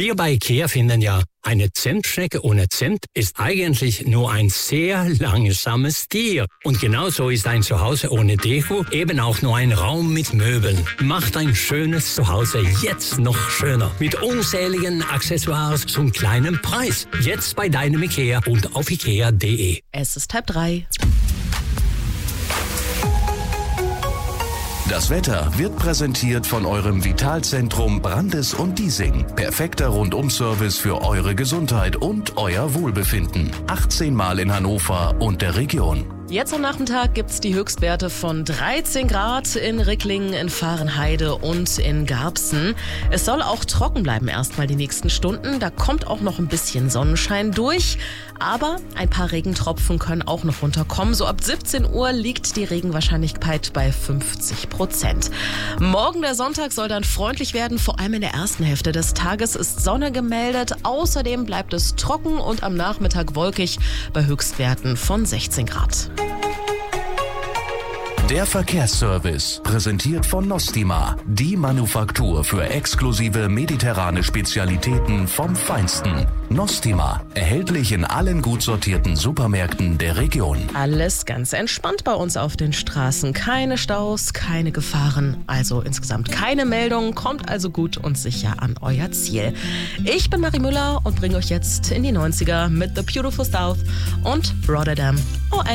Wir bei IKEA finden ja, eine Zimtschnecke ohne Zimt ist eigentlich nur ein sehr langsames Tier. Und genauso ist ein Zuhause ohne Deko eben auch nur ein Raum mit Möbeln. Macht ein schönes Zuhause jetzt noch schöner. Mit unzähligen Accessoires zum kleinen Preis. Jetzt bei deinem IKEA und auf ikea.de. Es ist 2:30. Das Wetter wird präsentiert von eurem Vitalzentrum Brandes und Diesing. Perfekter Rundum-Service für eure Gesundheit und euer Wohlbefinden. 18 Mal in Hannover und der Region. Jetzt am Nachmittag gibt's die Höchstwerte von 13 Grad in Ricklingen, in Vahrenheide und in Garbsen. Es soll auch trocken bleiben erstmal die nächsten Stunden. Da kommt auch noch ein bisschen Sonnenschein durch. Aber ein paar Regentropfen können auch noch runterkommen. So ab 17 Uhr liegt die Regenwahrscheinlichkeit bei 50%. Morgen, der Sonntag, soll dann freundlich werden. Vor allem in der ersten Hälfte des Tages ist Sonne gemeldet. Außerdem bleibt es trocken und am Nachmittag wolkig bei Höchstwerten von 16 Grad. Der Verkehrsservice, präsentiert von Nostima, die Manufaktur für exklusive mediterrane Spezialitäten vom Feinsten. Nostima, erhältlich in allen gut sortierten Supermärkten der Region. Alles ganz entspannt bei uns auf den Straßen. Keine Staus, keine Gefahren, also insgesamt keine Meldungen. Kommt also gut und sicher an euer Ziel. Ich bin Marie Müller und bringe euch jetzt in die 90er mit The Beautiful South und Rotterdam.